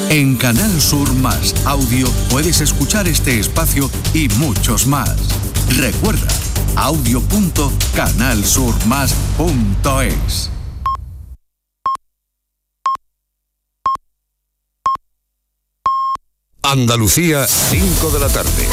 En Canal Sur Más Audio puedes escuchar este espacio y muchos más. Recuerda, audio.canalsurmas.es. Andalucía, 5 de la tarde.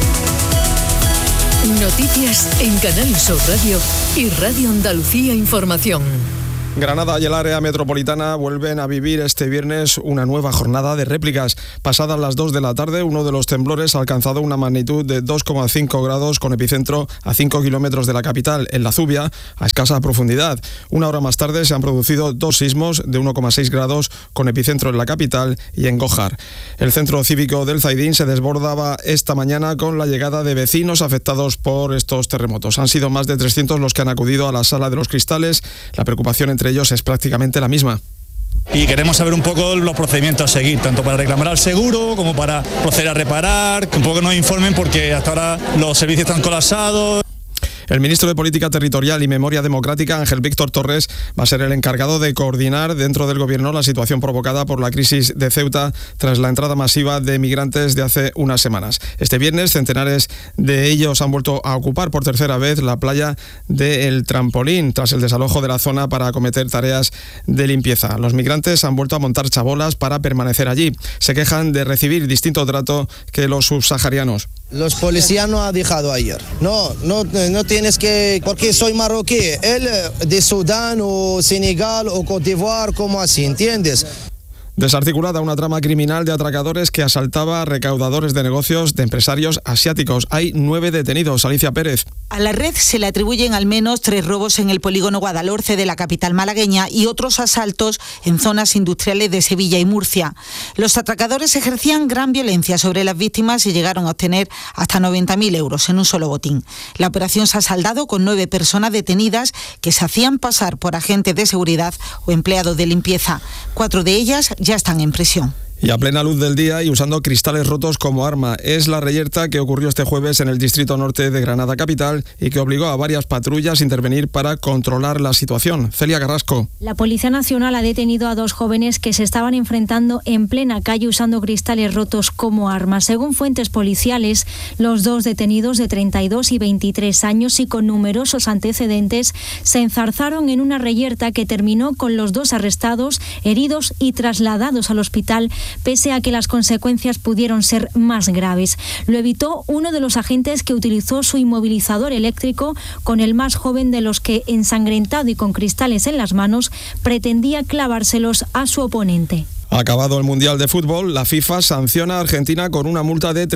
Noticias en Canal Sur Radio y Radio Andalucía Información. Granada y el área metropolitana vuelven a vivir este viernes una nueva jornada de réplicas. Pasadas las 2 de la tarde, uno de los temblores ha alcanzado una magnitud de 2,5 grados con epicentro a 5 kilómetros de la capital, en La Zubia, a escasa profundidad. Una hora más tarde se han producido 2 sismos de 1,6 grados con epicentro en la capital y en Gójar. El centro cívico del Zaidín se desbordaba esta mañana con la llegada de vecinos afectados por estos terremotos. Han sido más de 300 los que han acudido a la Sala de los Cristales. La preocupación entre ellos es prácticamente la misma. Y queremos saber un poco los procedimientos a seguir, tanto para reclamar al seguro como para proceder a reparar, que un poco nos informen porque hasta ahora los servicios están colapsados. El ministro de Política Territorial y Memoria Democrática, Ángel Víctor Torres, va a ser el encargado de coordinar dentro del Gobierno la situación provocada por la crisis de Ceuta tras la entrada masiva de migrantes de hace unas semanas. Este viernes, centenares de ellos han vuelto a ocupar por tercera vez la playa de El Trampolín tras el desalojo de la zona para acometer tareas de limpieza. Los migrantes han vuelto a montar chabolas para permanecer allí. Se quejan de recibir distinto trato que los subsaharianos. Los policías no han dejado ayer. No tienes que... Porque soy marroquí. Él de Sudán o Senegal o Côte d'Ivoire, ¿cómo así? ¿Entiendes? Desarticulada una trama criminal de atracadores que asaltaba a recaudadores de negocios de empresarios asiáticos. Hay 9 detenidos. Alicia Pérez. A la red se le atribuyen al menos 3 robos en el polígono Guadalhorce de la capital malagueña y otros asaltos en zonas industriales de Sevilla y Murcia. Los atracadores ejercían gran violencia sobre las víctimas y llegaron a obtener hasta 90.000 euros en un solo botín. La operación se ha saldado con 9 personas detenidas que se hacían pasar por agentes de seguridad o empleados de limpieza. 4 de ellas ya están en prisión. Y a plena luz del día y usando cristales rotos como arma. Es la reyerta que ocurrió este jueves en el distrito norte de Granada capital y que obligó a varias patrullas a intervenir para controlar la situación. Celia Carrasco. La Policía Nacional ha detenido a 2 jóvenes que se estaban enfrentando en plena calle usando cristales rotos como arma. Según fuentes policiales, los 2 detenidos de 32 y 23 años y con numerosos antecedentes se enzarzaron en una reyerta que terminó con los 2 arrestados, heridos y trasladados al hospital, pese a que las consecuencias pudieron ser más graves. Lo evitó uno de los agentes que utilizó su inmovilizador eléctrico con el más joven de los que, ensangrentado y con cristales en las manos, pretendía clavárselos a su oponente. Acabado el Mundial de Fútbol, la FIFA sanciona a Argentina con una multa de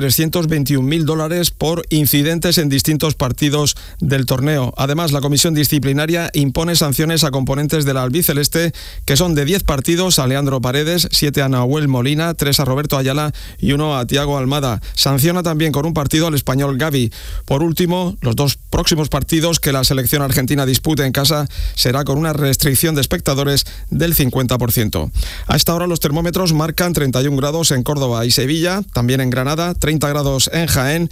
$321.000 por incidentes en distintos partidos del torneo. Además, la comisión disciplinaria impone sanciones a componentes de la albiceleste, que son de 10 partidos a Leandro Paredes, 7 a Nahuel Molina, 3 a Roberto Ayala y 1 a Thiago Almada. Sanciona también con un partido al español Gavi. Por último, los 2 próximos partidos que la selección argentina dispute en casa será con una restricción de espectadores del 50%. A esta hora los termómetros marcan 31 grados en Córdoba y Sevilla, también en Granada, 30 grados en Jaén,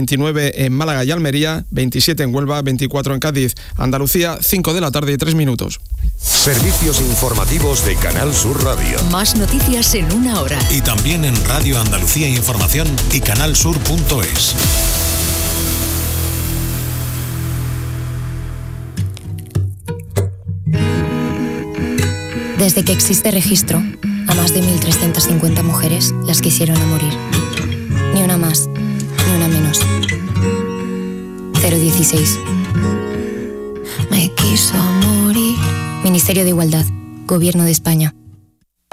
29 en Málaga y Almería, 27 en Huelva, 24 en Cádiz. Andalucía, 5 de la tarde y 3 minutos. Servicios informativos de Canal Sur Radio. Más noticias en una hora. Y también en Radio Andalucía Información y canalsur.es. Desde que existe registro, a más de 1.350 mujeres las quisieron a morir. Ni una más, ni una menos. 016. Me quiso morir. Ministerio de Igualdad, Gobierno de España.